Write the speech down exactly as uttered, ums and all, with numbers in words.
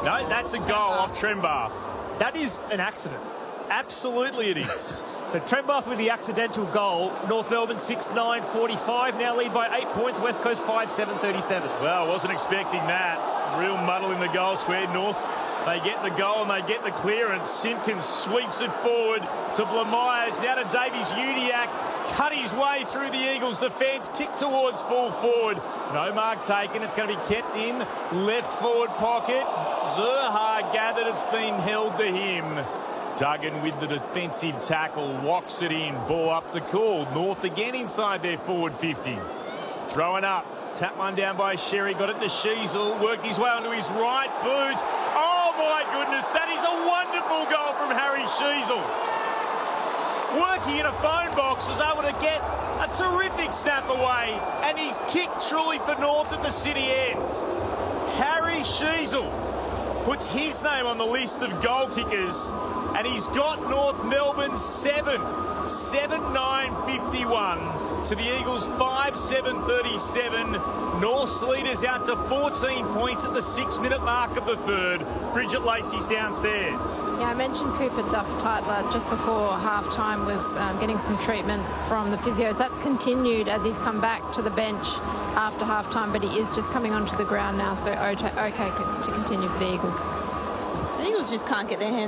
No, that's a goal off Trembath. That is an accident. Absolutely it is. So Trembath with the accidental goal. North Melbourne six nine forty-five, now lead by eight points. West Coast five seven thirty-seven. Well, I wasn't expecting that. Real muddle in the goal square. North, they get the goal and they get the clearance. Simpkins sweeps it forward to Blamires. Now to Davies Uniacke. Cut his way through the Eagles' defence. Kick towards full forward. No mark taken. It's going to be kept in left forward pocket. Zurhaar gathered. It's been held to him. Duggan with the defensive tackle. Walks it in. Ball up the call. North again inside their forward fifty. Throwing up. Tap one down by Sherry. Got it to Sheasel. Worked his way onto his right boot. Oh, my goodness. That is a wonderful goal from Harry Sheasel. Working in a phone box, was able to get a terrific snap away, and he's kicked truly for North at the city ends. Harry Sheasel puts his name on the list of goal kickers, and he's got North Melbourne seven, seven nine fifty-one to the Eagles five seven thirty-seven. North's leaders out to fourteen points at the six-minute mark of the third. Bridget Lacey's downstairs. Yeah, I mentioned Cooper Duff-Tytler just before half-time was um, getting some treatment from the physios. That's continued as he's come back to the bench after half-time, but he is just coming onto the ground now, so okay, okay to continue for the Eagles. The Eagles just can't get their hands